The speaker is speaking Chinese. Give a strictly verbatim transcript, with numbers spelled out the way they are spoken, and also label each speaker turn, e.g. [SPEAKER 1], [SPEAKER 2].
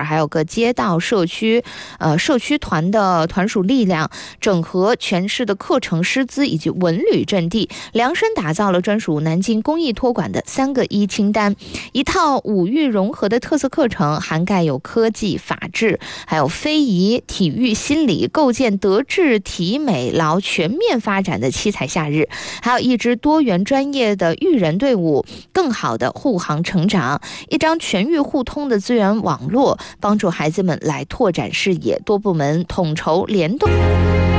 [SPEAKER 1] 儿，还有个街道社区呃社区团的团属力量，整合全市的课程师资以及文旅阵地，量身打造了专属南京公益托管的三个一清单，一套五育融合的特色课程，涵盖有科技、法治，还有非遗、体育、心理，构建德智体美劳全面发展的七彩夏日，还有一支多元专业的育人队伍，更好的护航成长，一张全域互通的资源网络，帮助孩子们来拓展视野，多部门统筹联动。